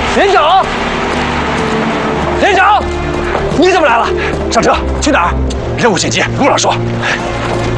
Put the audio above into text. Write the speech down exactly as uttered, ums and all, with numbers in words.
连长，连长，你怎么来了？上车，去哪儿？任务紧急，路上说。